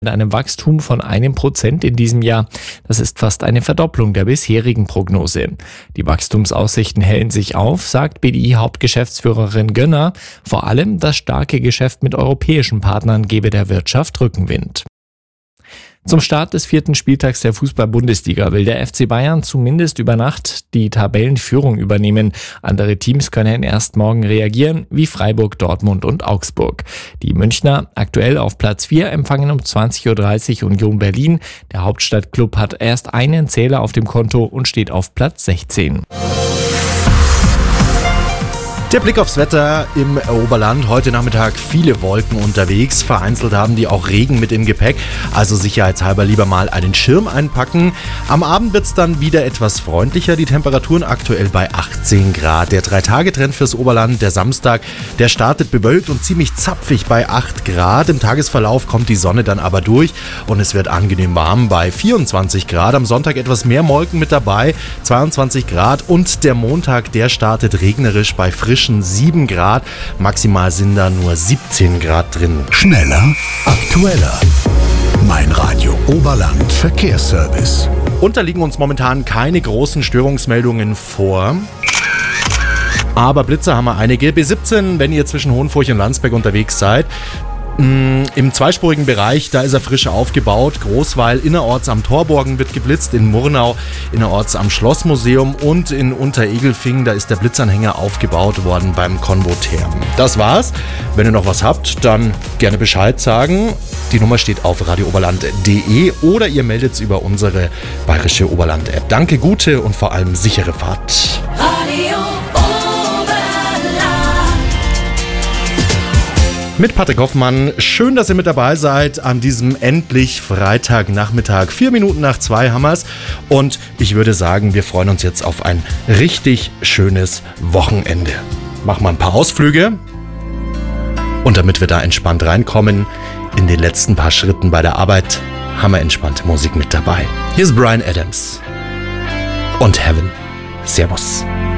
mit einem Wachstum von 1% in diesem Jahr. Das ist fast eine Verdopplung der bisherigen Prognose. Die Wachstumsaussichten hellen sich auf, sagt BDI-Hauptgeschäftsführerin Gönner. Vor allem das starke Geschäft mit europäischen Partnern gebe der Wirtschaft Rückenwind. Zum Start des 4. Spieltags der Fußball-Bundesliga will der FC Bayern zumindest über Nacht die Tabellenführung übernehmen. Andere Teams können erst morgen reagieren, wie Freiburg, Dortmund und Augsburg. Die Münchner, aktuell auf Platz 4, empfangen um 20.30 Uhr Union Berlin. Der Hauptstadtklub hat erst einen Zähler auf dem Konto und steht auf Platz 16. Der Blick aufs Wetter im Oberland. Heute Nachmittag viele Wolken unterwegs. Vereinzelt haben die auch Regen mit im Gepäck. Also sicherheitshalber lieber mal einen Schirm einpacken. Am Abend wird es dann wieder etwas freundlicher. Die Temperaturen aktuell bei 18 Grad. Der 3-Tage-Trend fürs Oberland, der Samstag, der startet bewölkt und ziemlich zapfig bei 8 Grad. Im Tagesverlauf kommt die Sonne dann aber durch und es wird angenehm warm bei 24 Grad. Am Sonntag etwas mehr Molken mit dabei, 22 Grad. Und der Montag, der startet regnerisch bei frisch 7 Grad. Maximal sind da nur 17 Grad drin. Schneller, aktueller. Mein Radio Oberland Verkehrsservice. Und da liegen uns momentan keine großen Störungsmeldungen vor. Aber Blitzer haben wir einige. B17, wenn ihr zwischen Hohenfurch und Landsberg unterwegs seid. Im zweispurigen Bereich, da ist er frisch aufgebaut. Großweil innerorts am Torborgen wird geblitzt, in Murnau innerorts am Schlossmuseum und in Unteregelfing, da ist der Blitzanhänger aufgebaut worden beim Konvotherm. Das war's. Wenn ihr noch was habt, dann gerne Bescheid sagen. Die Nummer steht auf radiooberland.de oder ihr meldet es über unsere Bayerische Oberland-App. Danke, gute und vor allem sichere Fahrt. Radio Mit Patrick Hoffmann. Schön, dass ihr mit dabei seid an diesem endlich Freitagnachmittag. 4 Minuten nach 2 haben wir's. Und ich würde sagen, wir freuen uns jetzt auf ein richtig schönes Wochenende. Machen wir ein paar Ausflüge. Und damit wir da entspannt reinkommen, in den letzten paar Schritten bei der Arbeit, haben wir entspannte Musik mit dabei. Hier ist Bryan Adams und Heaven. Servus.